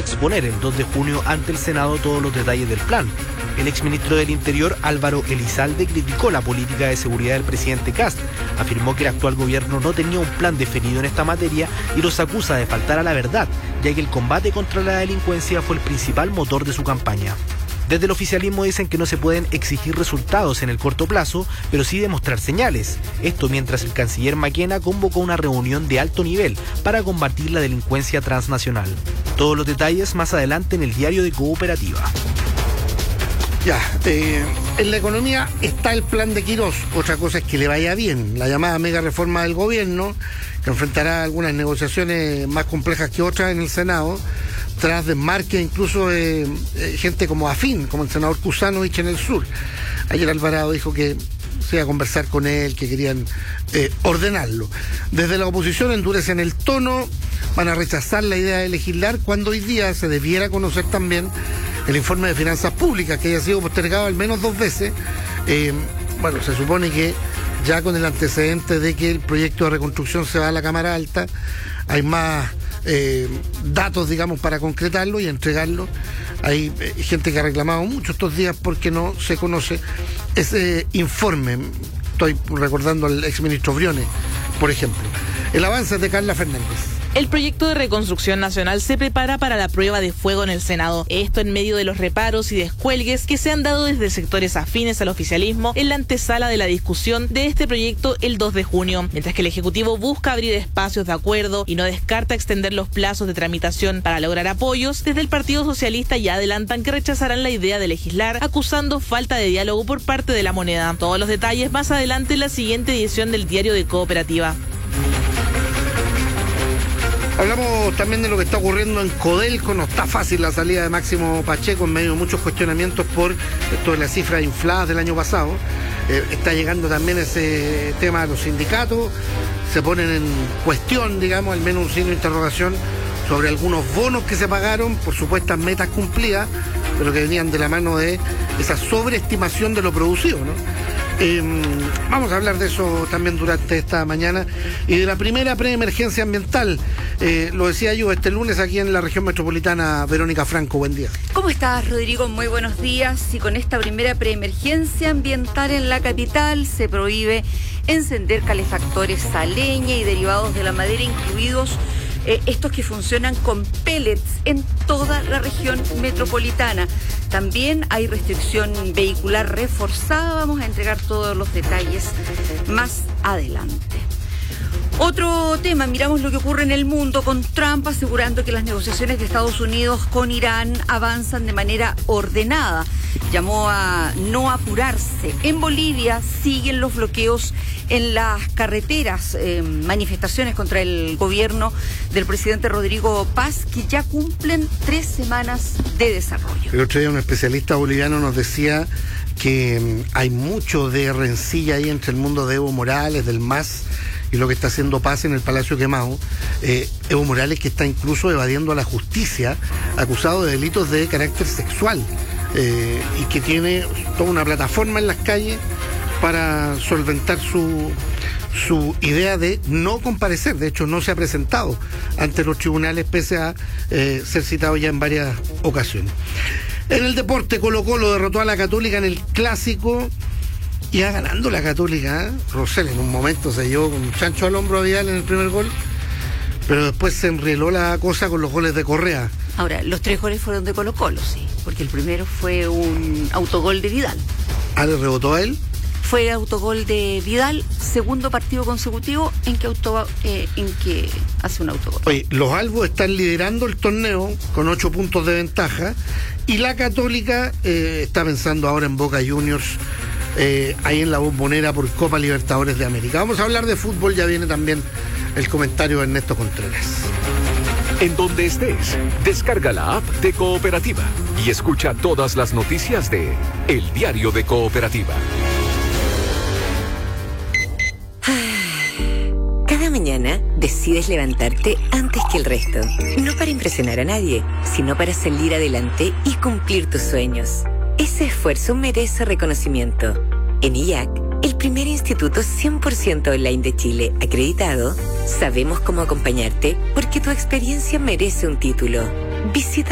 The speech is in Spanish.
exponer el 2 de junio ante el Senado todos los detalles del plan. El exministro del Interior, Álvaro Elizalde, criticó la política de seguridad del presidente Kast. Afirmó que el actual gobierno no tenía un plan definido en esta materia y los acusa de faltar a la verdad, ya que el combate contra la delincuencia fue el principal motor de su campaña. Desde el oficialismo dicen que no se pueden exigir resultados en el corto plazo, pero sí demostrar señales. Esto mientras el canciller Maquena convocó una reunión de alto nivel para combatir la delincuencia transnacional. Todos los detalles más adelante en el diario de Cooperativa. En la economía está el plan de Quirós. Otra cosa es que le vaya bien. La llamada mega reforma del gobierno, que enfrentará algunas negociaciones más complejas que otras en el Senado, tras desmarques incluso de gente como afín, como el senador Kusanovich en el sur. Ayer Alvarado dijo que se iba a conversar con él, que querían ordenarlo. Desde la oposición endurecen el tono, van a rechazar la idea de legislar cuando hoy día se debiera conocer también el informe de finanzas públicas, que haya sido postergado al menos 2 veces. Se supone que ya con el antecedente de que el proyecto de reconstrucción se va a la Cámara Alta, hay más datos, digamos, para concretarlo y entregarlo. Hay gente que ha reclamado mucho estos días porque no se conoce ese informe. Estoy recordando al exministro Briones, por ejemplo. El avance es de Carla Fernández. El proyecto de reconstrucción nacional se prepara para la prueba de fuego en el Senado. Esto en medio de los reparos y descuelgues que se han dado desde sectores afines al oficialismo en la antesala de la discusión de este proyecto el 2 de junio. Mientras que el Ejecutivo busca abrir espacios de acuerdo y no descarta extender los plazos de tramitación para lograr apoyos, desde el Partido Socialista ya adelantan que rechazarán la idea de legislar, acusando falta de diálogo por parte de la moneda. Todos los detalles más adelante en la siguiente edición del diario de Cooperativa. Hablamos también de lo que está ocurriendo en Codelco. No está fácil la salida de Máximo Pacheco en medio de muchos cuestionamientos por esto de las cifras infladas del año pasado. Está llegando también ese tema de los sindicatos. Se ponen en cuestión, digamos, al menos un signo de interrogación sobre algunos bonos que se pagaron por supuestas metas cumplidas, pero que venían de la mano de esa sobreestimación de lo producido, ¿no? Vamos a hablar de eso también durante esta mañana y de la primera preemergencia ambiental. Lo decía yo este lunes aquí en la región metropolitana. Verónica Franco, buen día. ¿Cómo estás, Rodrigo? Muy buenos días. Y con esta primera preemergencia ambiental en la capital se prohíbe encender calefactores a leña y derivados de la madera, incluidos estos que funcionan con pellets en toda la región metropolitana. También hay restricción vehicular reforzada. Vamos a entregar todos los detalles más adelante. Otro tema, miramos lo que ocurre en el mundo con Trump asegurando que las negociaciones de Estados Unidos con Irán avanzan de manera ordenada. Llamó a no apurarse. En Bolivia siguen los bloqueos en las carreteras, manifestaciones contra el gobierno del presidente Rodrigo Paz, que ya cumplen 3 semanas de desarrollo. El otro día un especialista boliviano nos decía que hay mucho de rencilla ahí entre el mundo de Evo Morales, del MAS, y lo que está haciendo Paz en el Palacio Quemado. Evo Morales, que está incluso evadiendo a la justicia, acusado de delitos de carácter sexual, y que tiene toda una plataforma en las calles para solventar su idea de no comparecer. De hecho, no se ha presentado ante los tribunales, pese a ser citado ya en varias ocasiones. En el deporte, Colo-Colo derrotó a la Católica en el Clásico. Iba ganando la Católica, Rosell en un momento se llevó con un chancho al hombro a Vidal en el primer gol, pero después se enrieló la cosa con los goles de Correa. Ahora, los 3 goles fueron de Colo-Colo, sí, porque el primero fue un autogol de Vidal. ¿Le rebotó a él? Fue autogol de Vidal, segundo partido consecutivo en que hace un autogol. Oye, los albos están liderando el torneo con 8 puntos de ventaja y la Católica está pensando ahora en Boca Juniors, ahí en la Bombonera por Copa Libertadores de América. Vamos a hablar de fútbol, ya viene también el comentario de Ernesto Contreras. En donde estés, descarga la app de Cooperativa y escucha todas las noticias de El Diario de Cooperativa. Cada mañana decides levantarte antes que el resto, no para impresionar a nadie, sino para salir adelante y cumplir tus sueños. Ese esfuerzo merece reconocimiento. En IAC, el primer instituto 100% online de Chile acreditado, sabemos cómo acompañarte porque tu experiencia merece un título. Visita